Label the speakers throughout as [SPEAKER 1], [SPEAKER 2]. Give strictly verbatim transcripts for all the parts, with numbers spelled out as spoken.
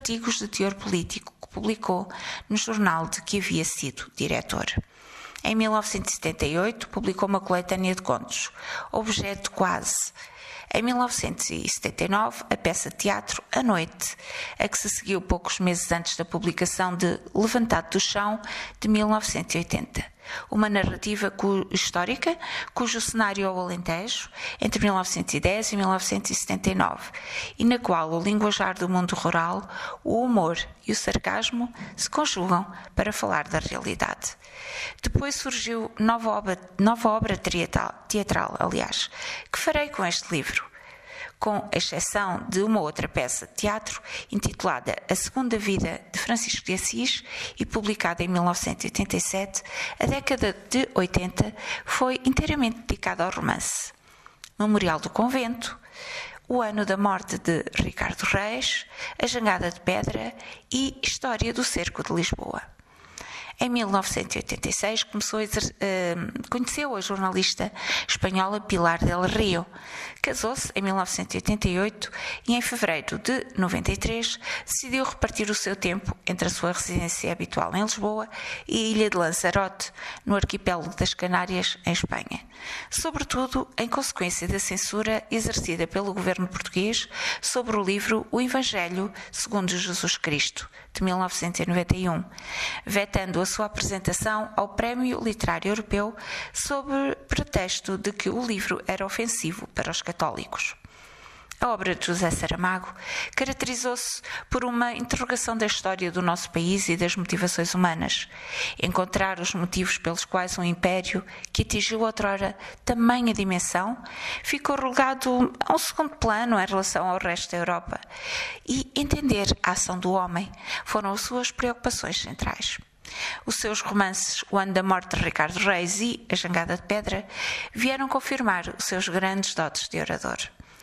[SPEAKER 1] artigos de teor político que publicou no jornal de que havia sido diretor. Em mil novecentos e setenta e oito, publicou uma coletânea de contos, Objeto Quase. Em mil novecentos e setenta e nove, a peça de teatro A Noite, a que se seguiu poucos meses antes da publicação de Levantado do Chão, de mil novecentos e oitenta. Uma narrativa cu- histórica, cujo cenário é o Alentejo, entre mil novecentos e dez e mil novecentos e setenta e nove, e na qual o linguajar do mundo rural, o humor e o sarcasmo se conjugam para falar da realidade. Depois surgiu nova obra, nova obra teatral, teatral, aliás, que farei com este livro, com exceção de uma outra peça de teatro intitulada A Segunda Vida de Francisco de Assis e publicada em mil novecentos e oitenta e sete, a década de oitenta foi inteiramente dedicada ao romance. Memorial do Convento, o ano da morte de Ricardo Reis, A Jangada de Pedra e História do Cerco de Lisboa. Em mil novecentos e oitenta e seis começou a exer- uh, conheceu a jornalista espanhola Pilar del Rio. Casou-se em mil novecentos e oitenta e oito e em fevereiro de noventa e três decidiu repartir o seu tempo entre a sua residência habitual em Lisboa e a ilha de Lanzarote, no arquipélago das Canárias, em Espanha. Sobretudo em consequência da censura exercida pelo governo português sobre o livro O Evangelho segundo Jesus Cristo, de mil novecentos e noventa e um, vetando a sua apresentação ao Prémio Literário Europeu sob pretexto de que o livro era ofensivo para os católicos. A obra de José Saramago caracterizou-se por uma interrogação da história do nosso país e das motivações humanas. Encontrar os motivos pelos quais um império que atingiu outrora tamanha dimensão ficou relegado a um segundo plano em relação ao resto da Europa. E entender a ação do homem foram as suas preocupações centrais. Os seus romances O Ano da Morte de Ricardo Reis e A Jangada de Pedra vieram confirmar os seus grandes dotes de orador.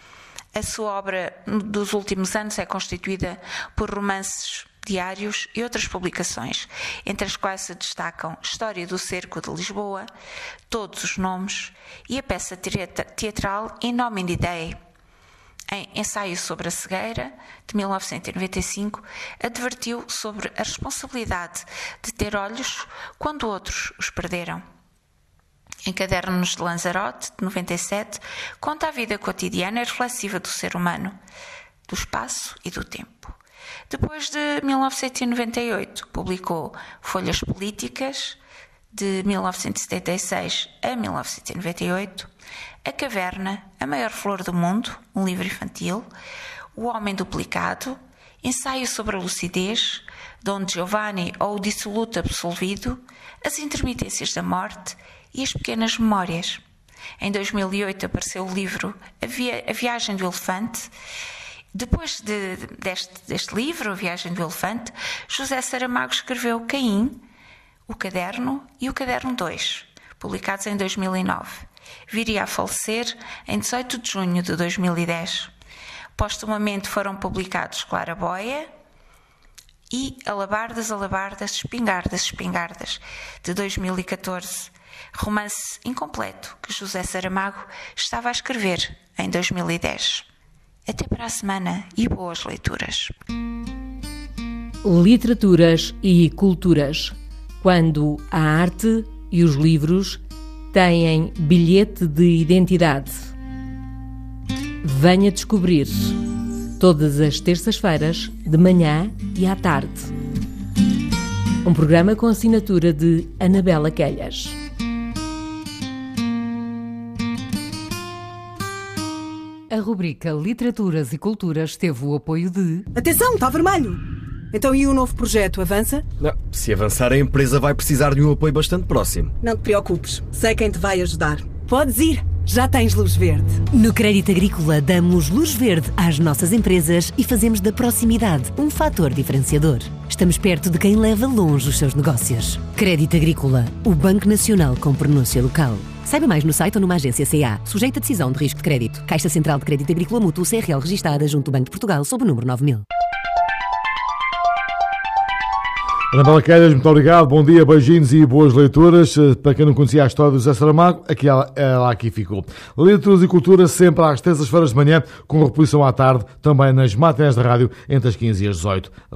[SPEAKER 1] A sua obra dos últimos anos é constituída por romances diários e outras publicações, entre as quais se destacam História do Cerco de Lisboa, Todos os Nomes e a peça teatral In Nomine Dei. Em Ensaio sobre a Cegueira, de mil novecentos e noventa e cinco, advertiu sobre a responsabilidade de ter olhos quando outros os perderam. Em Cadernos de Lanzarote, de noventa e sete, conta a vida cotidiana e reflexiva do ser humano, do espaço e do tempo. Depois de mil novecentos e noventa e oito, publicou Folhas Políticas, de mil novecentos e setenta e seis a mil novecentos e noventa e oito, A Caverna, A Maior Flor do Mundo, um livro infantil, O Homem Duplicado, Ensaio sobre a Lucidez, Dom Giovanni ou o Dissoluto Absolvido, As Intermitências da Morte e As Pequenas Memórias. Em dois mil e oito apareceu o livro A, Via- a Viagem do Elefante. Depois de, deste, deste livro, A Viagem do Elefante, José Saramago escreveu Caim, O Caderno e O Caderno dois, publicados em dois mil e nove. Viria a falecer em dezoito de junho de dois mil e dez. Postumamente foram publicados Claraboia e Alabardas, Alabardas, Espingardas, Espingardas, de dois mil e catorze. Romance incompleto que José Saramago estava a escrever em dois mil e dez. Até para a semana e boas leituras.
[SPEAKER 2] Literaturas e culturas. Quando a arte e os livros têm bilhete de identidade. Venha descobrir. Todas as terças-feiras, de manhã e à tarde. Um programa com assinatura de Anabela Quelhas. A rubrica Literaturas e Culturas teve o apoio de...
[SPEAKER 3] Atenção, está vermelho! Então e o novo projeto, avança?
[SPEAKER 4] Não, se avançar, a empresa vai precisar de um apoio bastante próximo.
[SPEAKER 3] Não te preocupes, sei quem te vai ajudar. Podes ir, já tens luz verde.
[SPEAKER 5] No Crédito Agrícola damos luz verde às nossas empresas e fazemos da proximidade um fator diferenciador. Estamos perto de quem leva longe os seus negócios. Crédito Agrícola, o Banco Nacional com pronúncia local. Saiba mais no site ou numa agência C A, sujeita a decisão de risco de crédito. Caixa Central de Crédito Agrícola Mútuo C R L registada junto do Banco de Portugal sob o número nove mil.
[SPEAKER 6] Anabela Quelhas, muito obrigado, bom dia, beijinhos e boas leituras. Para quem não conhecia a história do José Saramago, aqui ela, ela aqui ficou. Leituras e cultura sempre às terças-feiras de manhã, com reposição à tarde, também nas matinés da rádio, entre as quinze e as dezoito.